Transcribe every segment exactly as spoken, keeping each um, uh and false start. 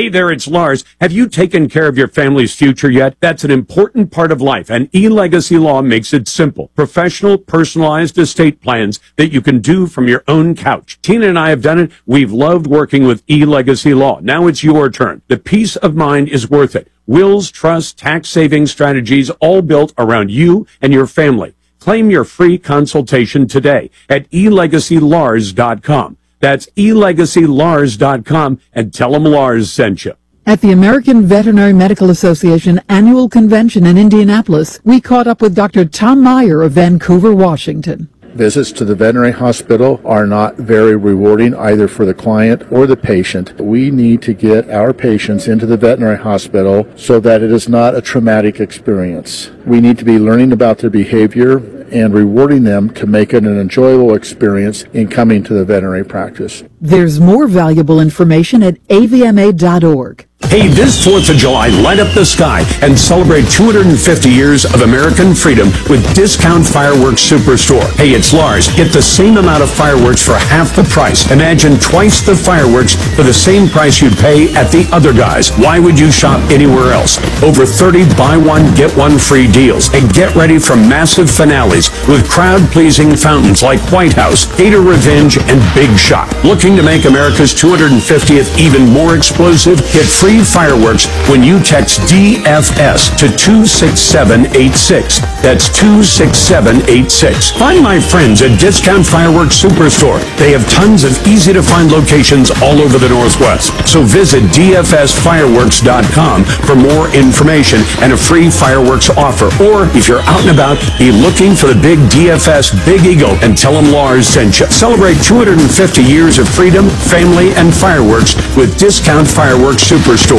Hey there, it's Lars. Have you taken care of your family's future yet? That's an important part of life, and eLegacy Law makes it simple. Professional, personalized estate plans that you can do from your own couch. Tina and I have done it. We've loved working with eLegacy Law. Now it's your turn. The peace of mind is worth it. Wills, trusts, tax-saving strategies, all built around you and your family. Claim your free consultation today at e legacy lars dot com. That's e legacy lars dot com, and tell them Lars sent you. At the American Veterinary Medical Association annual convention in Indianapolis, we caught up with Doctor Tom Meyer of Vancouver, Washington. Visits to the veterinary hospital are not very rewarding either for the client or the patient. We need to get our patients into the veterinary hospital so that it is not a traumatic experience. We need to be learning about their behavior and rewarding them to make it an enjoyable experience in coming to the veterinary practice. There's more valuable information at A V M A dot org. Hey, this fourth of July, light up the sky and celebrate two hundred fifty years of American freedom with Discount Fireworks Superstore. Hey, it's Lars. Get the same amount of fireworks for half the price. Imagine twice the fireworks for the same price you'd pay at the other guys. Why would you shop anywhere else? Over thirty buy one, get one free deals. And get ready for massive finales with crowd-pleasing fountains like White House, Gator Revenge, and Big Shot. Looking to make America's two hundred fiftieth even more explosive? Get free fireworks when you text D F S to two six seven eight six. That's two six seven eight six. Find my friends at Discount Fireworks Superstore. They have tons of easy-to-find locations all over the Northwest. So visit D F S fireworks dot com for more information and a free fireworks offer. Or if you're out and about, be looking for the big D F S Big Eagle and tell them Lars sent you. Celebrate two hundred fifty years of freedom, family, and fireworks with Discount Fireworks Superstore.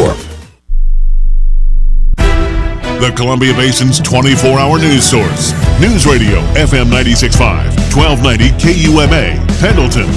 The Columbia Basin's twenty-four hour news source. News Radio F M ninety-six point five, twelve ninety K U M A, Pendleton.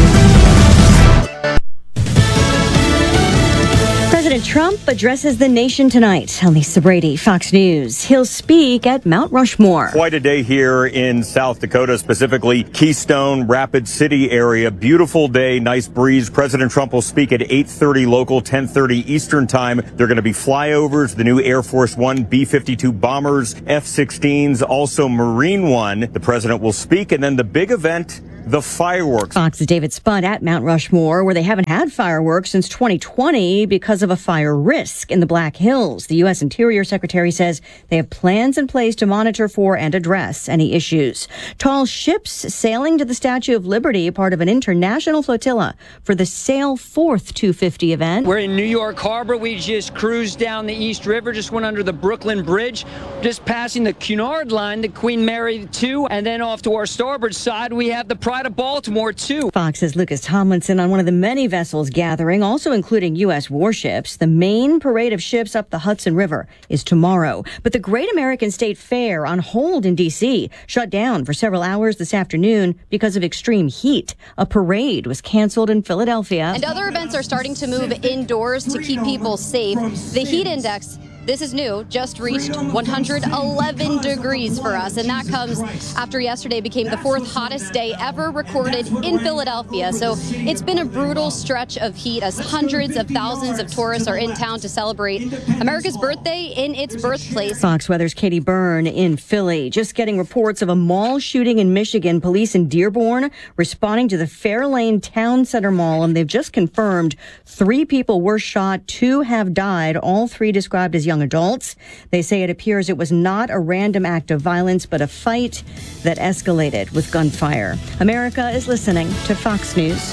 President Trump addresses the nation tonight. Lisa Brady, Fox News. He'll speak at Mount Rushmore. Quite a day here in South Dakota, specifically Keystone, Rapid City area. Beautiful day, nice breeze. President Trump will speak at eight thirty local, ten thirty Eastern time. There are going to be flyovers, the new Air Force One, B fifty-two bombers, F sixteens, also Marine One. The president will speak, and then the big event, the fireworks. Fox's David Spud at Mount Rushmore, where they haven't had fireworks since twenty twenty because of a fire risk in the Black Hills. The U S Interior Secretary says they have plans in place to monitor for and address any issues. Tall ships sailing to the Statue of Liberty, part of an international flotilla for the Sail Forth two fifty event. We're in New York Harbor. We just cruised down the East River, just went under the Brooklyn Bridge, just passing the Cunard line, the Queen Mary two, and then off to our starboard side, we have the Pride of Baltimore, too. Fox's Lucas Tomlinson on one of the many vessels gathering, also including U S warships. The main parade of ships up the Hudson River is tomorrow. But the Great American State Fair on hold in D C shut down for several hours this afternoon because of extreme heat. A parade was canceled in Philadelphia. And other events are starting to move indoors to keep people safe. The heat index, this is new, just reached one hundred eleven degrees for us, and that comes after yesterday became the fourth hottest day ever recorded in Philadelphia. So it's been a brutal stretch of heat as hundreds of thousands of tourists are in town to celebrate America's birthday in its birthplace. Fox Weather's Katie Byrne in Philly. Just getting reports of a mall shooting in Michigan. Police in Dearborn responding to the Fairlane Town Center Mall, and they've just confirmed three people were shot, two have died, all three described as young adults. They say it appears it was not a random act of violence, but a fight that escalated with gunfire. America is listening to Fox News.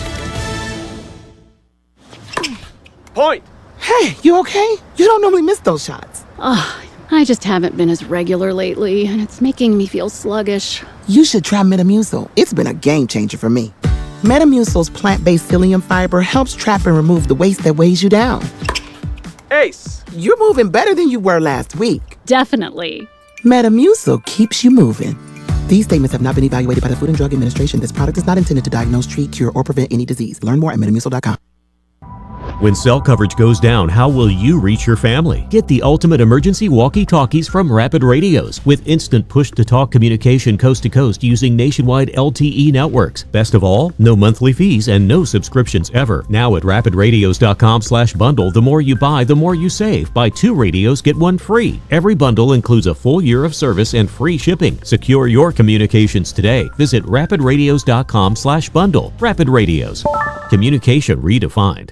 Point! Hey, you okay? You don't normally miss those shots. Oh, I just haven't been as regular lately, and it's making me feel sluggish. You should try Metamucil. It's been a game changer for me. Metamucil's plant-based psyllium fiber helps trap and remove the waste that weighs you down. Ace, you're moving better than you were last week. Definitely. Metamucil keeps you moving. These statements have not been evaluated by the Food and Drug Administration. This product is not intended to diagnose, treat, cure, or prevent any disease. Learn more at metamucil dot com. When cell coverage goes down, how will you reach your family? Get the ultimate emergency walkie-talkies from Rapid Radios with instant push-to-talk communication coast to coast using nationwide L T E networks. Best of all, no monthly fees and no subscriptions ever. Now at rapid radios dot com slash bundle, the more you buy, the more you save. Buy two radios, get one free. Every bundle includes a full year of service and free shipping. Secure your communications today. Visit rapid radios dot com slash bundle. Rapid Radios. Communication redefined.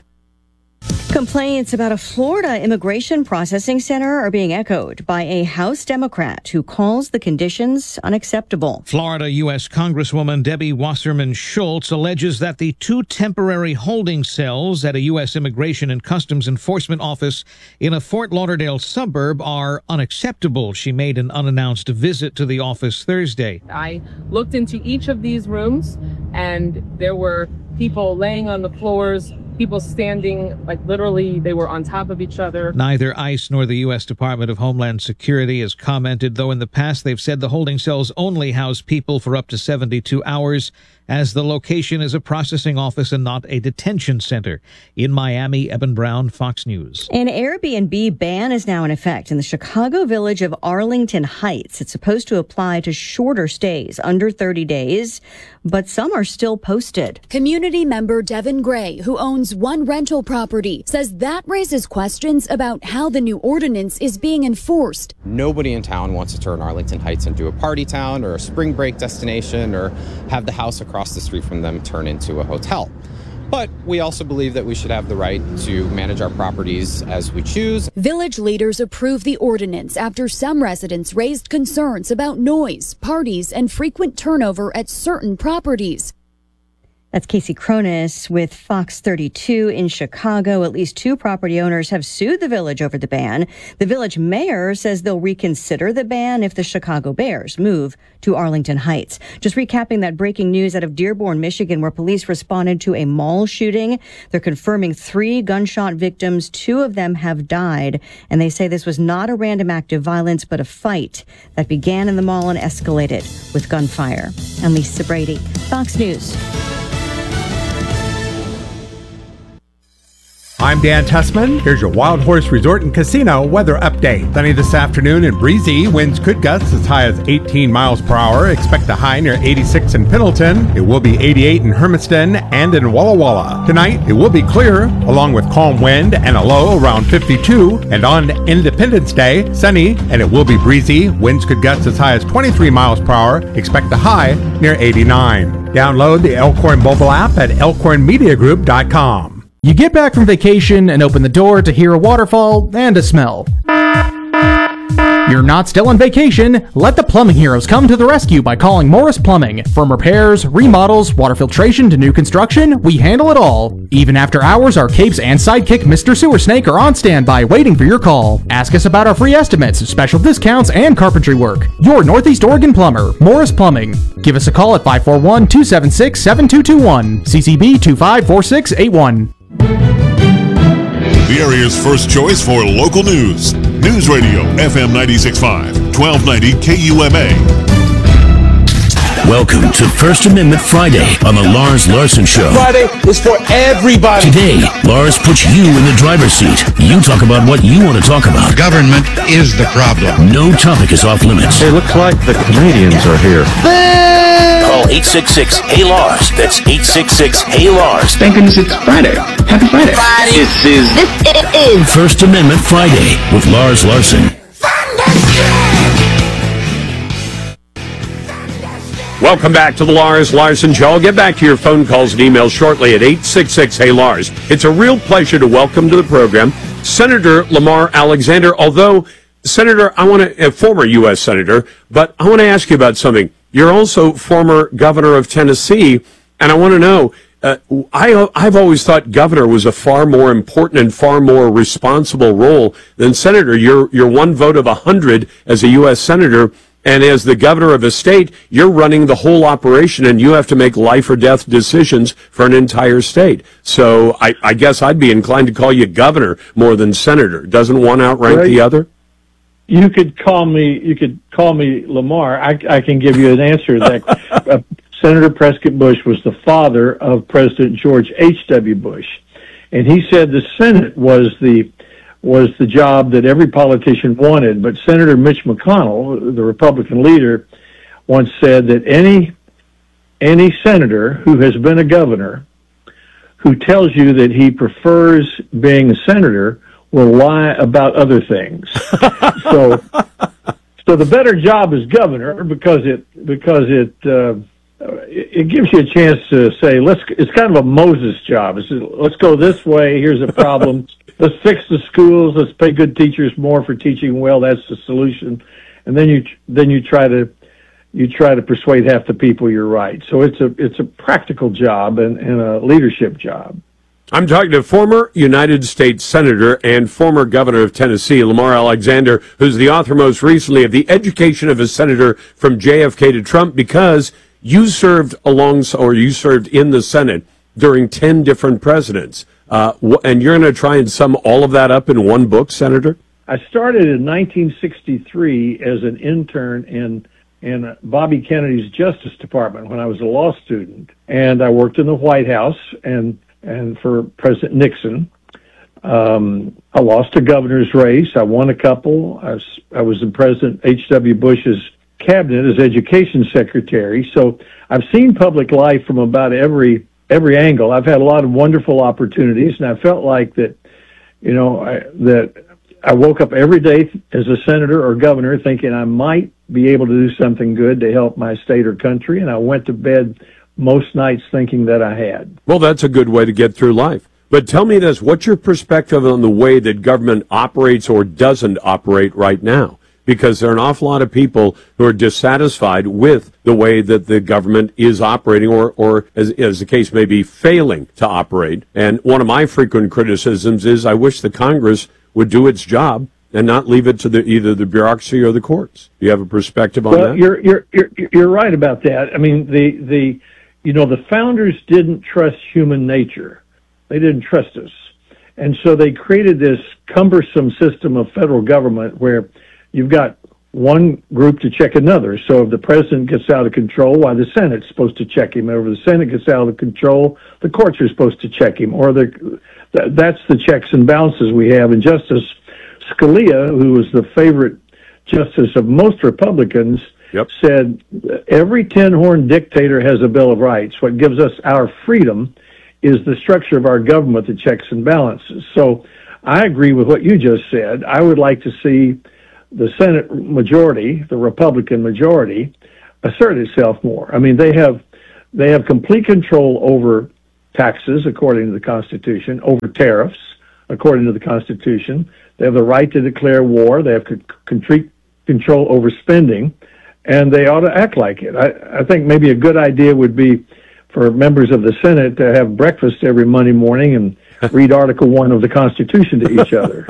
Complaints about a Florida immigration processing center are being echoed by a House Democrat who calls the conditions unacceptable. Florida U S Congresswoman Debbie Wasserman Schultz alleges that the two temporary holding cells at a U S Immigration and Customs Enforcement office in a Fort Lauderdale suburb are unacceptable. She made an unannounced visit to the office Thursday. I looked into each of these rooms, and there were people laying on the floors, people standing, like literally they were on top of each other. Neither ICE nor the U S Department of Homeland Security has commented, though in the past they've said the holding cells only house people for up to seventy-two hours, as the location is a processing office and not a detention center. In Miami, Eben Brown, Fox News. An Airbnb ban is now in effect in the Chicago village of Arlington Heights. It's supposed to apply to shorter stays, under thirty days, but some are still posted. Community member Devin Gray, who owns one rental property, says that raises questions about how the new ordinance is being enforced. Nobody in town wants to turn Arlington Heights into a party town or a spring break destination or have the house across the street from them turn into a hotel. But we also believe that we should have the right to manage our properties as we choose. Village leaders approved the ordinance after some residents raised concerns about noise, parties, and frequent turnover at certain properties. That's Casey Cronus with Fox thirty-two in Chicago. At least two property owners have sued the village over the ban. The village mayor says they'll reconsider the ban if the Chicago Bears move to Arlington Heights. Just recapping that breaking news out of Dearborn, Michigan, where police responded to a mall shooting. They're confirming three gunshot victims. Two of them have died, and they say this was not a random act of violence, but a fight that began in the mall and escalated with gunfire. I'm Lisa Brady, Fox News. I'm Dan Tussman. Here's your Wild Horse Resort and Casino weather update. Sunny this afternoon and breezy. Winds could gust as high as eighteen miles per hour. Expect a high near eighty-six in Pendleton. It will be eighty-eight in Hermiston and in Walla Walla. Tonight, it will be clear, along with calm wind and a low around fifty-two. And on Independence Day, sunny and it will be breezy. Winds could gust as high as twenty-three miles per hour. Expect a high near eighty-nine. Download the Elkhorn mobile app at elkhorn media group dot com. You get back from vacation and open the door to hear a waterfall and a smell. You're not still on vacation. Let the plumbing heroes come to the rescue by calling Morris Plumbing. From repairs, remodels, water filtration to new construction, we handle it all. Even after hours, our capes and sidekick Mister Sewer Snake are on standby waiting for your call. Ask us about our free estimates, special discounts, and carpentry work. Your Northeast Oregon plumber, Morris Plumbing. Give us a call at five four one, two seven six, seven two two one, C C B two five four six eight one. The area's first choice for local news. News Radio, F M ninety-six point five, twelve ninety K U M A. Welcome to First Amendment Friday on the Lars Larson Show. Friday is for everybody. Today, Lars puts you in the driver's seat. You talk about what you want to talk about. Government is the problem. No topic is off limits. It looks like the Canadians are here. Call eight six six, H E Y, Lars. That's eight six six, H E Y, Lars. Thank goodness it's Friday. Happy Friday. Friday. This is, this is First Amendment Friday with Lars Larson. Welcome back to the Lars Larson Show. I'll get back to your phone calls and emails shortly at eight six six, H E Y, Lars. It's a real pleasure to welcome to the program Senator Lamar Alexander. Although, Senator, I want to, a former U S Senator, but I want to ask you about something. You're also former governor of Tennessee, and I want to know, uh, I, I've always thought governor was a far more important and far more responsible role than senator. You're, you're one vote of a hundred as a U S Senator. And as the governor of a state, you're running the whole operation, and you have to make life or death decisions for an entire state. So I, I guess I'd be inclined to call you governor more than senator. Doesn't one outrank Right. the other? You could call me. You could call me Lamar. I, I can give you an answer. That uh, Senator Prescott Bush was the father of President George H W. Bush, and he said the Senate was the was the job that every politician wanted. But Senator Mitch McConnell, the Republican leader, once said that any any senator who has been a governor who tells you that he prefers being a senator will lie about other things. so, so the better job is governor because it because it uh, it gives you a chance to say let's. It's kind of a Moses job. It's let's go this way. Here's a problem. Let's fix the schools. Let's pay good teachers more for teaching well. That's the solution. And then you then you try to you try to persuade half the people you're right. So it's a it's a practical job and, and a leadership job. I'm talking to former United States Senator and former Governor of Tennessee, Lamar Alexander, who's the author most recently of The Education of a Senator from J F K to Trump, because you served alongside, or you served in the Senate during ten different presidents. Uh, and you're going to try and sum all of that up in one book, Senator? I started in nineteen sixty-three as an intern in in Bobby Kennedy's Justice Department when I was a law student, and I worked in the White House and and for President Nixon. Um, I lost a governor's race. I won a couple. I was, I was in President H W Bush's cabinet as education secretary. So I've seen public life from about every every angle. I've had a lot of wonderful opportunities, and I felt like that, you know, I, that I woke up every day as a senator or governor thinking I might be able to do something good to help my state or country, and I went to bed most nights thinking that I had. Well, that's a good way to get through life. But tell me this, what's your perspective on the way that government operates or doesn't operate right now? Because there are an awful lot of people who are dissatisfied with the way that the government is operating, or, or as, as the case may be, failing to operate. And one of my frequent criticisms is I wish the Congress would do its job and not leave it to the, either the bureaucracy or the courts. Do you have a perspective on well, that? You're, you're, you're, you're right about that. I mean, the, the, you know, the founders didn't trust human nature. They didn't trust us. And so they created this cumbersome system of federal government where you've got one group to check another. So if the president gets out of control, why the Senate's supposed to check him. Or if the Senate gets out of control, the courts are supposed to check him. Or the, that's the checks and balances we have. And Justice Scalia, who was the favorite justice of most Republicans, yep. said every tin-horn dictator has a Bill of Rights. What gives us our freedom is the structure of our government, the checks and balances. So I agree with what you just said. I would like to see the Senate majority, the Republican majority, assert itself more. I mean, they have they have complete control over taxes, according to the Constitution, over tariffs, according to the Constitution. They have the right to declare war. They have complete control over spending, and they ought to act like it. I, I think maybe a good idea would be for members of the Senate to have breakfast every Monday morning and read Article One of the Constitution to each other.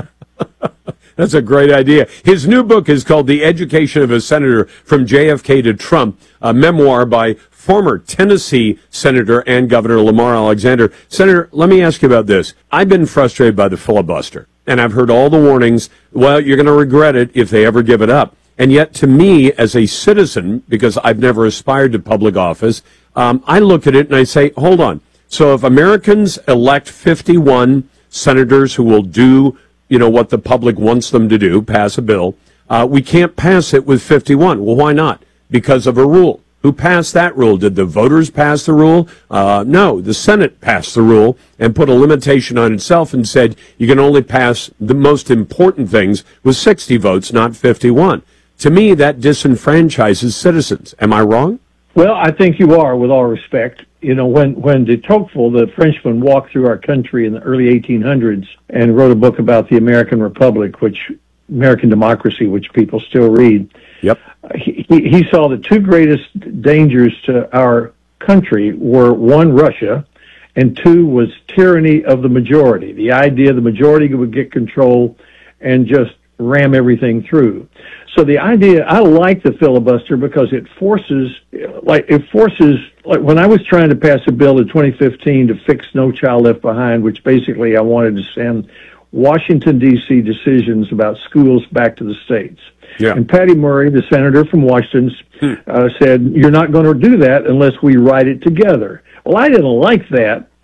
That's a great idea. His new book is called The Education of a Senator from J F K to Trump, a memoir by former Tennessee Senator and Governor Lamar Alexander. Senator, let me ask you about this. I've been frustrated by the filibuster, and I've heard all the warnings, well, you're going to regret it if they ever give it up. And yet, to me, as a citizen, because I've never aspired to public office, um, I look at it and I say, hold on. So if Americans elect fifty-one senators who will do you know, what the public wants them to do, pass a bill, uh, we can't pass it with fifty-one. Well, why not? Because of a rule. Who passed that rule? Did the voters pass the rule? Uh, no, the Senate passed the rule and put a limitation on itself and said you can only pass the most important things with sixty votes, not fifty-one. To me, that disenfranchises citizens. Am I wrong? Well, I think you are, with all respect. You know, when, when de Tocqueville, the Frenchman, walked through our country in the early eighteen hundreds and wrote a book about the American Republic, which American democracy, which people still read. Yep. He, he saw the two greatest dangers to our country were, one, Russia, and two was tyranny of the majority. The idea the majority would get control and just ram everything through. So the idea, I like the filibuster because it forces, like, it forces, like when I was trying to pass a bill in twenty fifteen to fix No Child Left Behind, which basically I wanted to send Washington, D C decisions about schools back to the states. Yeah. And Patty Murray, the senator from Washington, hmm. uh, said, you're not going to do that unless we write it together. Well, I didn't like that, but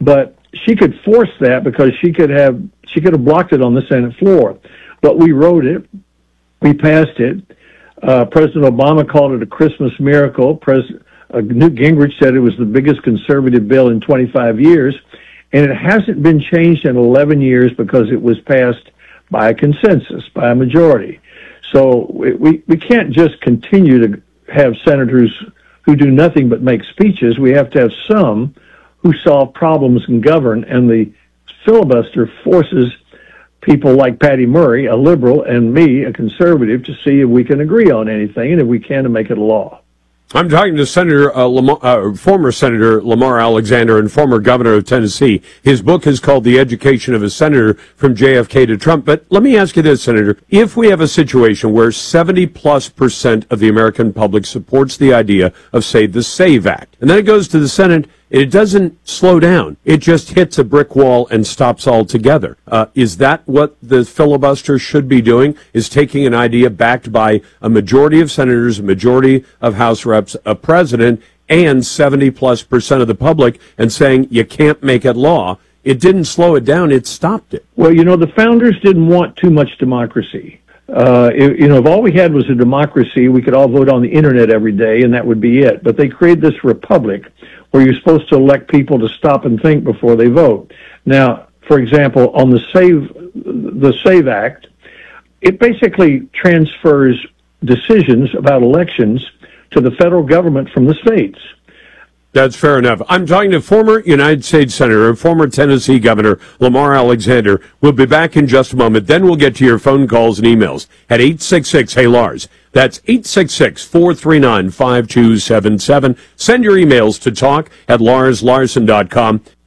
she could force that because she could have she could have blocked it on the Senate floor. But we wrote it, we passed it. Uh, President Obama called it a Christmas miracle. President uh, Newt Gingrich said it was the biggest conservative bill in twenty-five years, and it hasn't been changed in eleven years because it was passed by a consensus, by a majority. So we we can't just continue to have senators who do nothing but make speeches. We have to have some who solve problems and govern, and the filibuster forces people like Patty Murray, a liberal, and me, a conservative, to see if we can agree on anything, and if we can, to make it a law. I'm talking to Senator uh, Lamar, uh, former Senator Lamar Alexander and former governor of Tennessee. His book is called The Education of a Senator, From J F K to Trump. But let me ask you this, Senator. If we have a situation where seventy plus percent of the American public supports the idea of, say, the SAVE Act, and then it goes to the Senate, it doesn't slow down. It just hits a brick wall and stops altogether. Uh, is that what the filibuster should be doing, is taking an idea backed by a majority of senators, a majority of House reps, a president, and seventy plus percent of the public, and saying you can't make it law? It didn't slow it down. It stopped it. Well, you know, the founders didn't want too much democracy. Uh, if, you know, if all we had was a democracy, we could all vote on the internet every day, and that would be it. But they created this republic where you're supposed to elect people to stop and think before they vote. Now, for example, on the SAVE, the SAVE Act, it basically transfers decisions about elections to the federal government from the states. That's fair enough. I'm talking to former United States Senator and former Tennessee Governor Lamar Alexander. We'll be back in just a moment. Then we'll get to your phone calls and emails at eight six six, hey Lars. That's eight six six, four three nine, five two seven seven. Send your emails to talk at lars larson dot com.